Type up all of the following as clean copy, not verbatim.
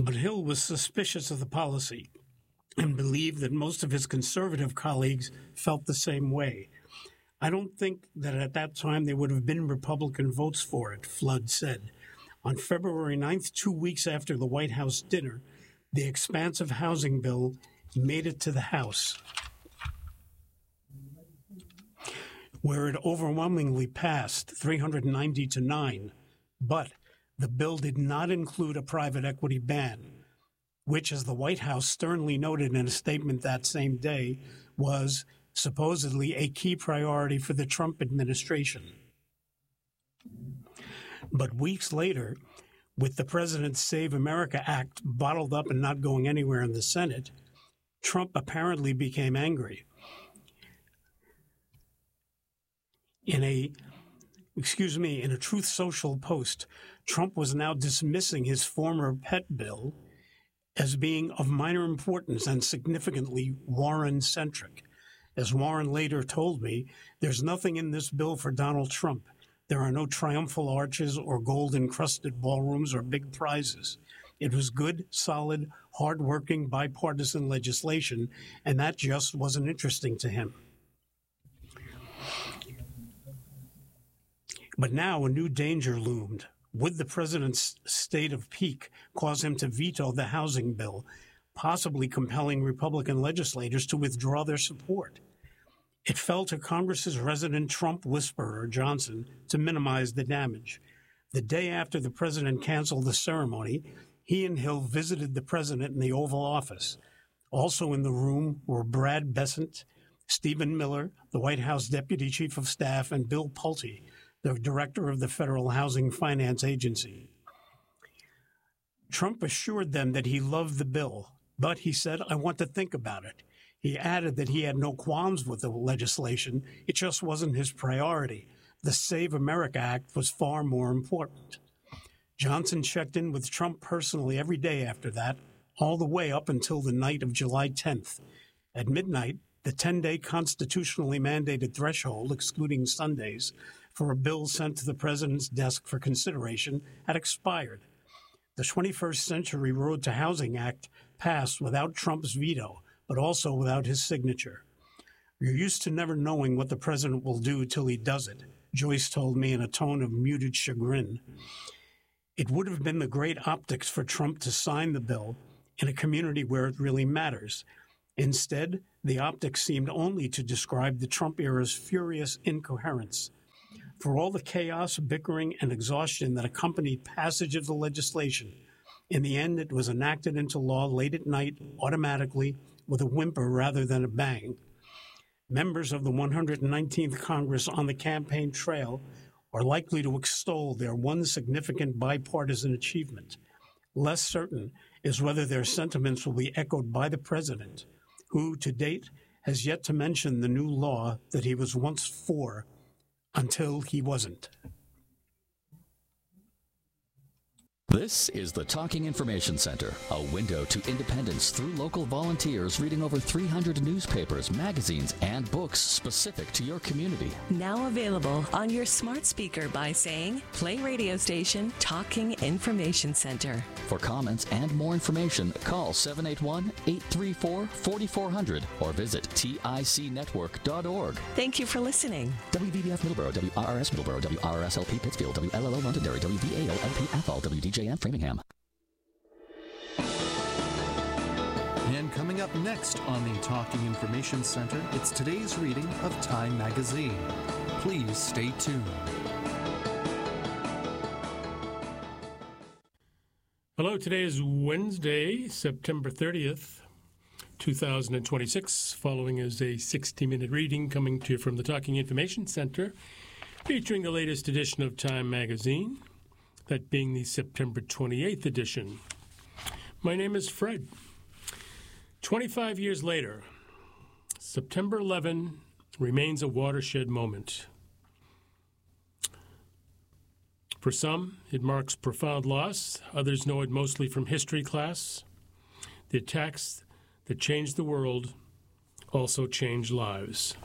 But Hill was suspicious of the policy and believed that most of his conservative colleagues felt the same way. I don't think that at that time there would have been Republican votes for it, Flood said. On February 9th, 2 weeks after the White House dinner, the expansive housing bill made it to the House, where it overwhelmingly passed 390 to 9. But the bill did not include a private equity ban, which, as the White House sternly noted in a statement that same day, was supposedly a key priority for the Trump administration. But weeks later, with the president's Save America Act bottled up and not going anywhere in the Senate, Trump apparently became angry. In a Truth Social post, Trump was now dismissing his former pet bill as being of minor importance and significantly Warren-centric. As Warren later told me, there's nothing in this bill for Donald Trump. There are no triumphal arches or gold-encrusted ballrooms or big prizes. It was good, solid, hard-working, bipartisan legislation, and that just wasn't interesting to him. But now a new danger loomed. Would the president's state of pique cause him to veto the housing bill, possibly compelling Republican legislators to withdraw their support? It fell to Congress's resident Trump whisperer, Johnson, to minimize the damage. The day after the president canceled the ceremony, he and Hill visited the president in the Oval Office. Also in the room were Brad Bessent, Stephen Miller, the White House Deputy Chief of Staff, and Bill Pulte, the director of the Federal Housing Finance Agency. Trump assured them that he loved the bill, but he said, "I want to think about it." He added that he had no qualms with the legislation. It just wasn't his priority. The Save America Act was far more important. Johnson checked in with Trump personally every day after that, all the way up until the night of July 10th. At midnight, the 10-day constitutionally mandated threshold, excluding Sundays, for a bill sent to the president's desk for consideration had expired. The 21st Century Road to Housing Act passed without Trump's veto, but also without his signature. "You're used to never knowing what the president will do till he does it," Joyce told me in a tone of muted chagrin. It would have been the great optics for Trump to sign the bill in a community where it really matters. Instead, the optics seemed only to describe the Trump era's furious incoherence. For all the chaos, bickering, and exhaustion that accompanied passage of the legislation, in the end it was enacted into law late at night, automatically, with a whimper rather than a bang. Members of the 119th Congress on the campaign trail are likely to extol their one significant bipartisan achievement. Less certain is whether their sentiments will be echoed by the president, who, to date, has yet to mention the new law that he was once for until he wasn't. This is the Talking Information Center, a window to independence through local volunteers reading over 300 newspapers, magazines, and books specific to your community. Now available on your smart speaker by saying, "Play radio station Talking Information Center." For comments and more information, call 781-834-4400 or visit ticnetwork.org. Thank you for listening. WVBF Middleborough, WRRS Middleborough, WRSLP Pittsfield, WLLO Londonderry, WVAO-LP Athol, WDJM Framingham. And coming up next on the Talking Information Center, it's today's reading of Time Magazine. Please stay tuned. Hello, today is Wednesday, September 30th, 2026. Following is a 60-minute reading coming to you from the Talking Information Center, featuring the latest edition of Time Magazine, that being the September 28th edition. My name is Fred. 25 years later, September 11 remains a watershed moment. For some, it marks profound loss. Others know it mostly from history class. The attacks that changed the world also changed lives.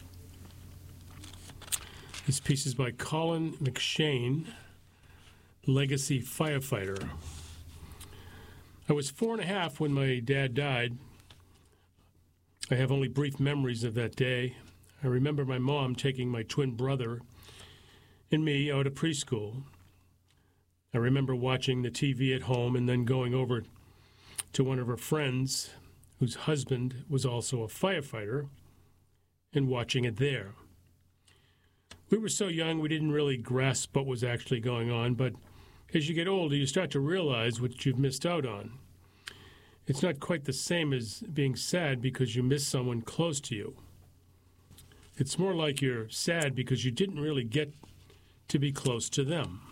This piece is by Colin McShane, Legacy Firefighter. I was 4.5 when my dad died. I have only brief memories of that day. I remember my mom taking my twin brother and me out of preschool. I remember watching the TV at home and then going over to one of her friends whose husband was also a firefighter and watching it there. We were so young we didn't really grasp what was actually going on, but as you get older you start to realize what you've missed out on. It's not quite the same as being sad because you miss someone close to you. It's more like you're sad because you didn't really get to be close to them.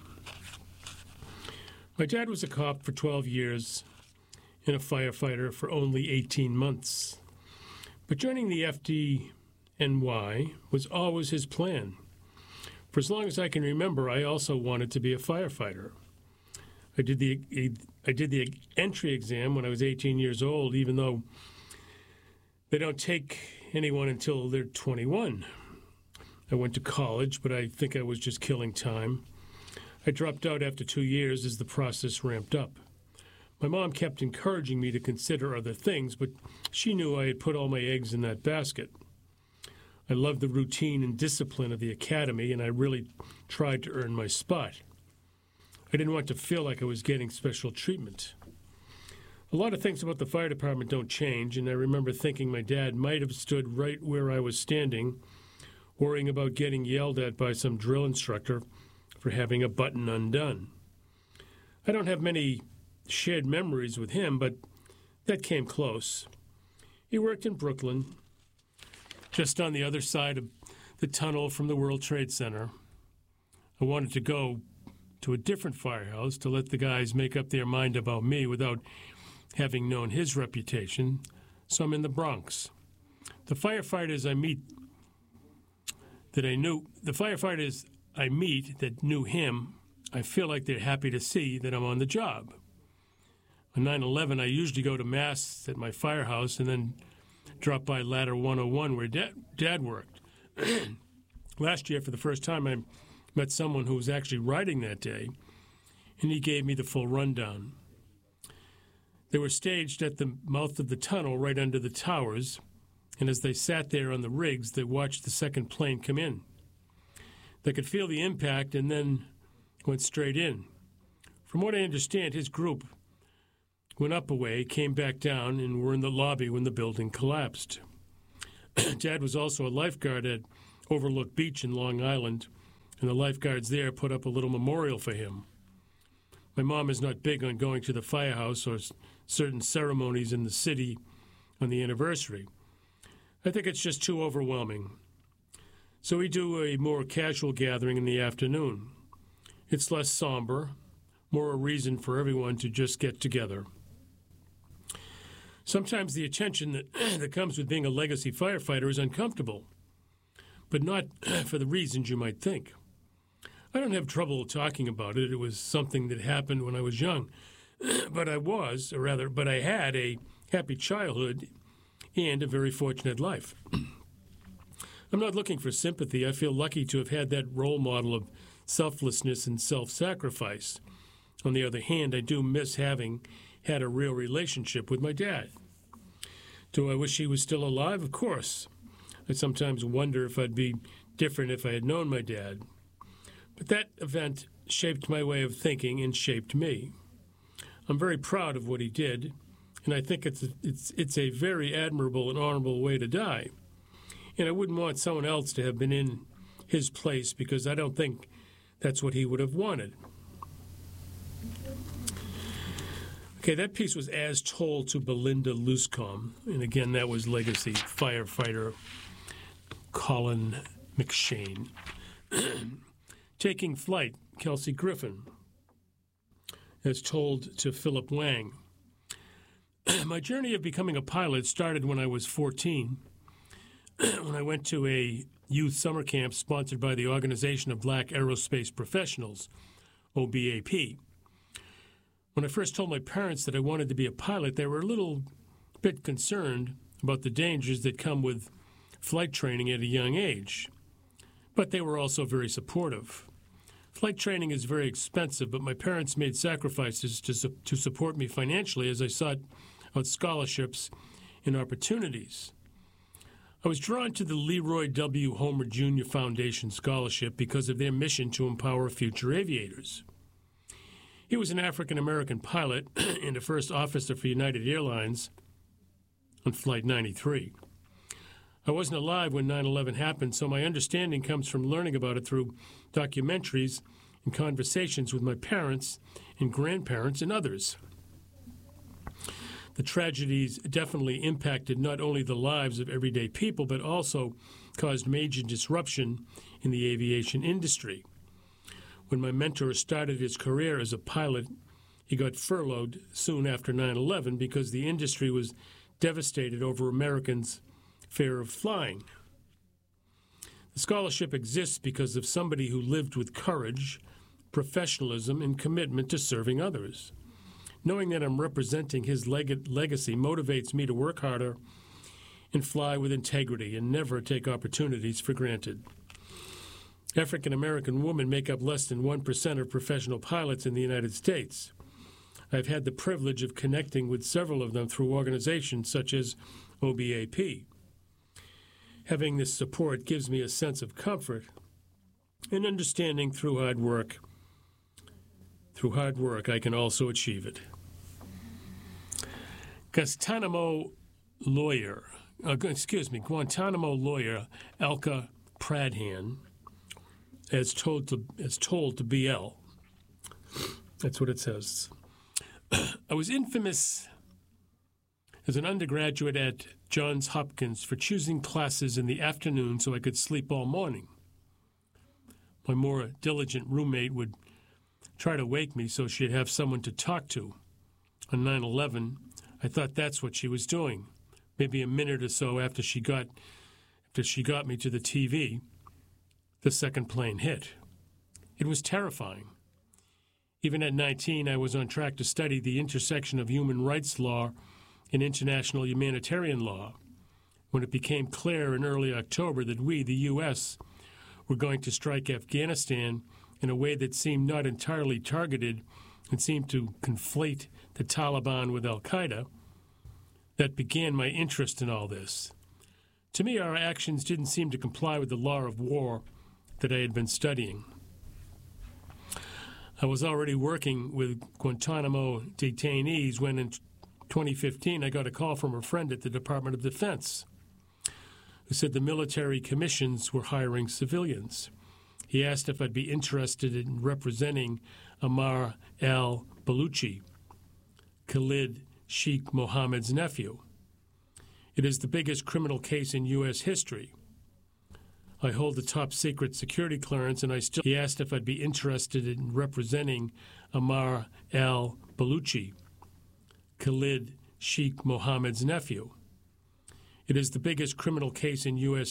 My dad was a cop for 12 years and a firefighter for only 18 months. But joining the FDNY was always his plan. For as long as I can remember, I also wanted to be a firefighter. I did the entry exam when I was 18 years old, even though they don't take anyone until they're 21. I went to college, but I think I was just killing time. I dropped out after 2 years as the process ramped up. My mom kept encouraging me to consider other things, but she knew I had put all my eggs in that basket. I loved the routine and discipline of the academy, and I really tried to earn my spot. I didn't want to feel like I was getting special treatment. A lot of things about the fire department don't change, and I remember thinking my dad might have stood right where I was standing, worrying about getting yelled at by some drill instructor for having a button undone. I don't have many shared memories with him, but that came close. He worked in Brooklyn, just on the other side of the tunnel from the World Trade Center. I wanted to go to a different firehouse to let the guys make up their mind about me without having known his reputation, so I'm in the Bronx. The firefighters I meet that knew him, I feel like they're happy to see that I'm on the job. On 9/11, I usually go to Mass at my firehouse and then drop by Ladder 101 where Dad worked. Last year, for the first time, I met someone who was actually riding that day, and he gave me the full rundown. They were staged at the mouth of the tunnel right under the towers, and as they sat there on the rigs, they watched the second plane come in. They could feel the impact and then went straight in. From what I understand, his group went up a way, came back down, and were in the lobby when the building collapsed. Dad was also a lifeguard at Overlook Beach in Long Island, and the lifeguards there put up a little memorial for him. My mom is not big on going to the firehouse or certain ceremonies in the city on the anniversary. I think it's just too overwhelming. So we do a more casual gathering in the afternoon. It's less somber, more a reason for everyone to just get together. Sometimes the attention that comes with being a legacy firefighter is uncomfortable, but not for the reasons you might think. I don't have trouble talking about it. It was something that happened when I was young, but I had a happy childhood and a very fortunate life. I'm not looking for sympathy. I feel lucky to have had that role model of selflessness and self-sacrifice. On the other hand, I do miss having had a real relationship with my dad. Do I wish he was still alive? Of course. I sometimes wonder if I'd be different if I had known my dad. But that event shaped my way of thinking and shaped me. I'm very proud of what he did, and I think it's a very admirable and honorable way to die. And I wouldn't want someone else to have been in his place because I don't think that's what he would have wanted. Okay, that piece was As Told to Belinda Luscombe. And again, that was legacy firefighter Colin McShane. Taking Flight, Kelsey Griffin. As told to Philip Wang. My journey of becoming a pilot started when I was 14, when I went to a youth summer camp sponsored by the Organization of Black Aerospace Professionals, OBAP. When I first told my parents that I wanted to be a pilot, they were a little bit concerned about the dangers that come with flight training at a young age. But they were also very supportive. Flight training is very expensive, but my parents made sacrifices to support me financially as I sought out scholarships and opportunities. I was drawn to the Leroy W. Homer Jr. Foundation Scholarship because of their mission to empower future aviators. He was an African-American pilot and a first officer for United Airlines on Flight 93. I wasn't alive when 9/11 happened, so my understanding comes from learning about it through documentaries and conversations with my parents and grandparents and others. The tragedies definitely impacted not only the lives of everyday people, but also caused major disruption in the aviation industry. When my mentor started his career as a pilot, he got furloughed soon after 9/11 because the industry was devastated over Americans' fear of flying. The scholarship exists because of somebody who lived with courage, professionalism, and commitment to serving others. Knowing that I'm representing his legacy motivates me to work harder and fly with integrity and never take opportunities for granted. African-American women make up less than 1% of professional pilots in the United States. I've had the privilege of connecting with several of them through organizations such as OBAP. Having this support gives me a sense of comfort and understanding through hard work. Through hard work, I can also achieve it. Guantanamo lawyer Elka Pradhan, as told to BL. That's what it says. I was infamous as an undergraduate at Johns Hopkins for choosing classes in the afternoon so I could sleep all morning. My more diligent roommate would try to wake me so she'd have someone to talk to. On 9/11, I thought that's what she was doing. Maybe a minute or so after she got me to the TV, the second plane hit. It was terrifying. Even at 19, I was on track to study the intersection of human rights law and international humanitarian law when it became clear in early October that we, the U.S., were going to strike Afghanistan in a way that seemed not entirely targeted and seemed to conflate the Taliban with al-Qaeda. That began my interest in all this. To me, our actions didn't seem to comply with the law of war that I had been studying. I was already working with Guantanamo detainees when in 2015 I got a call from a friend at the Department of Defense who said the military commissions were hiring civilians. He asked if I'd be interested in representing Ammar al-Baluchi, Khalid Sheikh Mohammed's nephew. It is the biggest criminal case in U.S. history. I hold the top secret security clearance, and he asked if I'd be interested in representing Ammar al-Baluchi, Khalid Sheikh Mohammed's nephew. It is the biggest criminal case in U.S.